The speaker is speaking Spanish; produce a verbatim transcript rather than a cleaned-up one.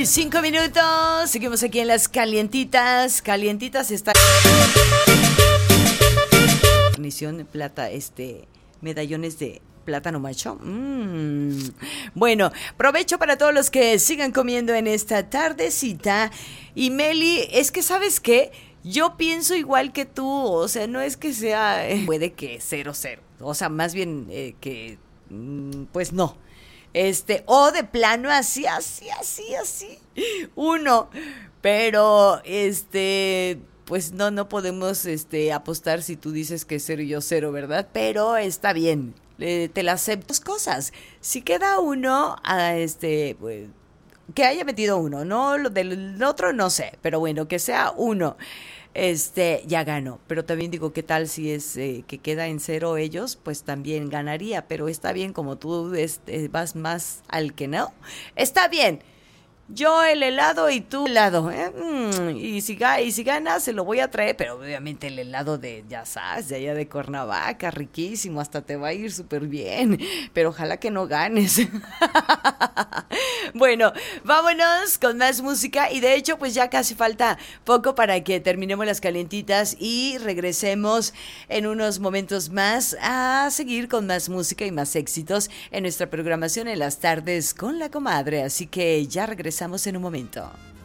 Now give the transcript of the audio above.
cinco minutos. Seguimos aquí en las calientitas. Calientitas está. Guarnición plata, este, medallones de plátano macho. Mm. Bueno, provecho para todos los que sigan comiendo en esta tardecita. Y Meli, es que ¿sabes qué? Yo pienso igual que tú, o sea, no es que sea, eh, puede que cero, cero, o sea, más bien eh, que, mm, pues no, este, o de plano así, así, así, así, uno, pero, este, pues no, no podemos, este, apostar si tú dices que cero y yo cero, ¿verdad? Pero está bien, eh, te la acepto. Dos cosas, si queda uno, a este, pues, que haya metido uno, no, lo del otro no sé, pero bueno, que sea uno. Este, ya ganó, pero también digo, ¿qué tal si es eh, que queda en cero ellos? Pues también ganaría, pero está bien como tú este, vas más al que no. Está bien, yo el helado y tú el helado, ¿eh? Mm, y, si, y si ganas se lo voy a traer, pero obviamente el helado de, ya sabes, de allá de Cuernavaca, riquísimo, hasta te va a ir súper bien, pero ojalá que no ganes. Bueno, vámonos con más música y de hecho pues ya casi falta poco para que terminemos las calientitas y regresemos en unos momentos más a seguir con más música y más éxitos en nuestra programación en las tardes con la comadre, así que ya regresamos en un momento.